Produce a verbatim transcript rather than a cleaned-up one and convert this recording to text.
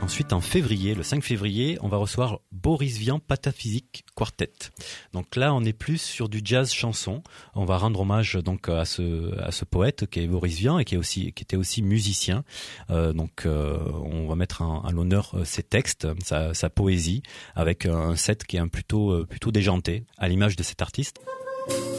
Ensuite, en février, le cinq février, on va recevoir Boris Vian Pataphysique Quartet. Donc là, on est plus sur du jazz chanson. On va rendre hommage donc à ce à ce poète qui est Boris Vian et qui est aussi qui était aussi musicien. Euh, donc euh, on va mettre en, à l'honneur euh, ses textes, sa, sa poésie, avec un set qui est un plutôt euh, plutôt déjanté, à l'image de cet artiste.